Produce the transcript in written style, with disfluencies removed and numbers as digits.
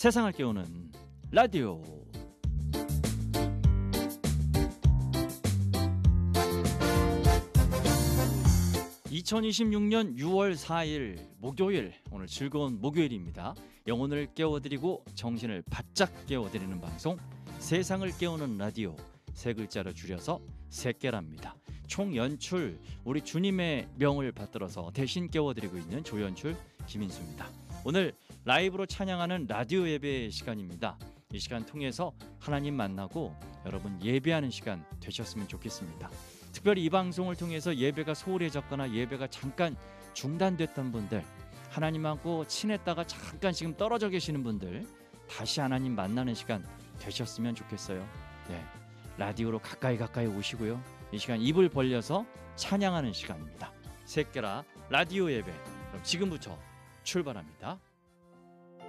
세상을 깨우는 라디오. 2026년 6월 4일 목요일, 오늘 즐거운 목요일입니다. 영혼을 깨워드리고 정신을 바짝 깨워드리는 방송, 세상을 깨우는 라디오, 세 글자로 줄여서 세깨랍니다. 총 연출 우리 주님의 명을 받들어서 대신 깨워드리고 있는 조연출 김인수입니다. 오늘 라이브로 찬양하는 라디오 예배 시간입니다. 이 시간 통해서 하나님 만나고 여러분 예배하는 시간 되셨으면 좋겠습니다. 특별히 이 방송을 통해서 예배가 소홀해졌거나 예배가 잠깐 중단됐던 분들, 하나님하고 친했다가 잠깐 지금 떨어져 계시는 분들, 다시 하나님 만나는 시간 되셨으면 좋겠어요. 네, 라디오로 가까이 오시고요. 이 시간 입을 벌려서 찬양하는 시간입니다. 세깨라 라디오 예배, 그럼 지금부터 출발합니다.